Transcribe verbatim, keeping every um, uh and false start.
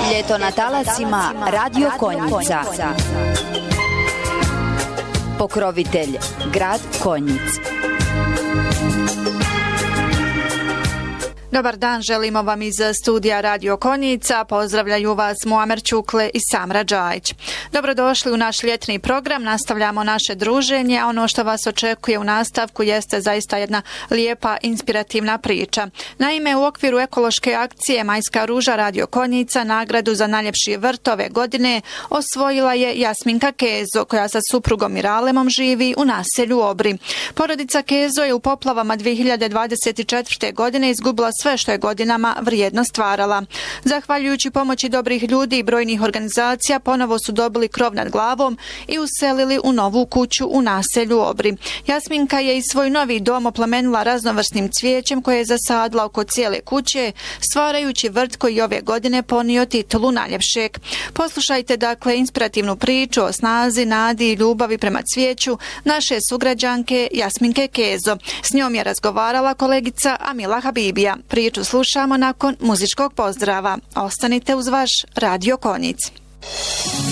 Ljeto na talasima Radio Konjica. Pokrovitelj grad Konjic. Dobar dan, želimo vam iz studija Radio Konjica. Pozdravljaju vas Muamer Čukle i Samra Džajić. Dobrodošli u naš ljetni program, nastavljamo naše druženje, a ono što vas očekuje u nastavku jeste zaista jedna lijepa, inspirativna priča. Naime, u okviru ekološke akcije Majska ruža Radio Konjica nagradu za najljepši vrt ove godine osvojila je Jasminka Kezo, koja sa suprugom i Ralemom živi u naselju Obri. Porodica Kezo je u poplavama dvije hiljade dvadeset četvrte. godine izgubila sve što je godinama vrijedno stvarala. Zahvaljujući pomoći dobrih ljudi i brojnih organizacija, ponovo su dobili krov nad glavom i uselili u novu kuću u naselju Obri. Jasminka je i svoj novi dom oplemenila raznovrsnim cvijećem koje je zasadila oko cijele kuće, stvarajući vrt koji ove godine ponio titulu najljepšeg. Poslušajte dakle inspirativnu priču o snazi, nadi i ljubavi prema cvijeću naše sugrađanke Jasminke Kezo. S njom je razgovarala kolegica Amila Habibija. Priču slušamo nakon muzičkog pozdrava. Ostanite uz vaš Radio Konjic.